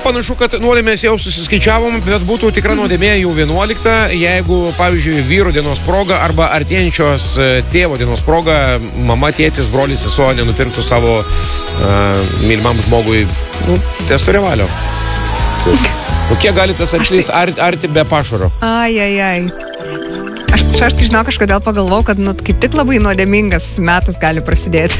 panašu, kad nuodėmės jau susiskaičiavom, bet būtų tikra nuodėmė jau 11, jeigu, pavyzdžiui, vyro dienos proga arba artėjančios tėvo dienos proga mama, tėtis, brolis, sesuo nenupirktų savo mylimam žmogui testorevalio. Kiek gali tas arklys arti be pašaro? Ai. Aš tai žinau, kažkodėl pagalvojau, kad kaip tik labai nuodėmingas metas gali prasidėti.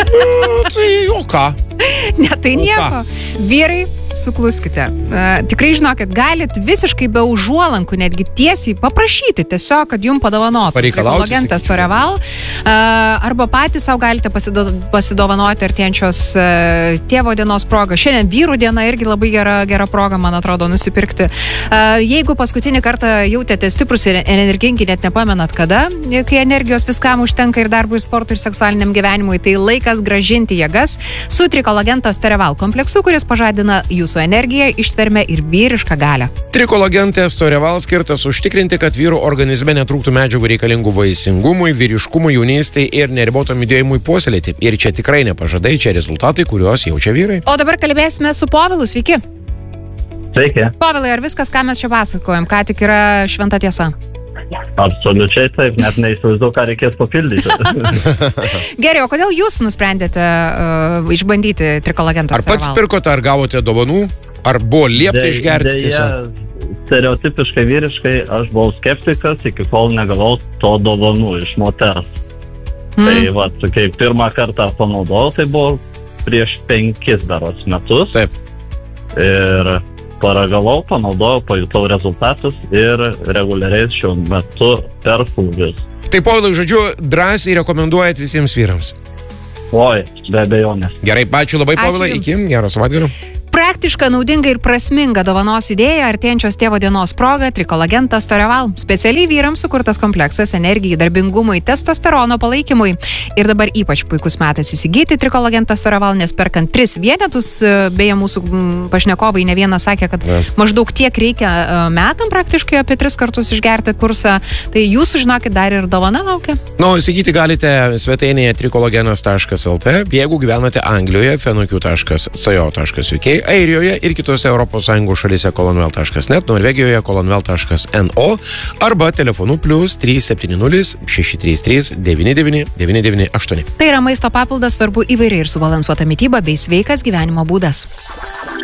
Tai o ką? Ne, tai nieko. Vyrai, sukluskite. Tikrai žinokit, galit visiškai be užuolankų, netgi tiesiai paprašyti tiesiog, kad jums padovanotų. Pareikalauti, Trikologentas Toreval. Arba patys savo galite pasidovanoti artėjančios tėvo dienos progą. Šiandien vyrų diena irgi labai gera proga, man atrodo, nusipirkti. Jeigu paskutinį kartą jautėte stiprus ir energingi, net nepamenat kada, kai energijos viskam užtenka ir darbui, sportui ir seksualiniam gyvenimui, tai laikas grąžinti jėgas su Trikologentas Toreval kompleksu, kuris pažadina jūsų energiją, ištvermę ir vyrišką galią. Trikologentas Toreval skirtas užtikrinti, kad vyrų organizme netrūktų medžiagų reikalingų vaisingumui, vyriškumui, jaunystei ir neribotam judėjimui puoselėti. Ir čia tikrai nepažadai, čia rezultatai, kuriuos jaučia vyrai. O dabar kalbėsime su Povilu, sveiki. Sveiki. Povilai, ar viskas, ką mes čia pasakojam, ką tik yra šventa tiesa? Absoliučiai taip, net neįsivaizduoju, ką reikės papildyti. Gerai, o kodėl jūs nusprendėte išbandyti Trikologentas Ar pats Toreval? pirkote, ar gavote dovanų, ar buvo liepta išgerti tiesiog? Stereotipiškai vyriškai aš buvau skeptikas, iki kol negavau to dovanų iš moters. Tai kai pirmą kartą panaudojau, tai buvo prieš 5 berods metus. Taip. Ir paragavau, panaudojau, pajutau rezultatus ir reguliariai šiuo metu perku vis. Tai, Povilai, žodžiu, drąsiai rekomenduojat visiems vyrams. Oi, be abejonės. Gerai, ačiū labai, Ačiū Povilai, jums. iki, gero savaitgalio. Praktiška, naudinga ir prasminga dovanos idėja artėjančios tėvo dienos proga Trikologentas Toreval. Specialiai vyrams sukurtas kompleksas energijai, darbingumui, testosterono palaikymui. Ir dabar ypač puikus metas įsigyti Trikologentas Toreval, nes perkant 3 vienetus, beje, mūsų pašnekovai ne vienas sakė, kad maždaug tiek reikia metam praktiškai apie 3 kartus išgerti kursą. Tai jūsų, žinokit, dar ir dovana laukia. Įsigyti galite svetainėje trikologenas.lt, jeigu gyvenate Anglijoje, fenukiu.co.uk, Airijoje ir kitose ES šalyse kolonvel.net, Norvegijoje kolonvel.no arba telefonu +370 633 99 998. Tai yra maisto papildas, svarbu įvairiai ir subalansuota mityba bei sveikas gyvenimo būdas.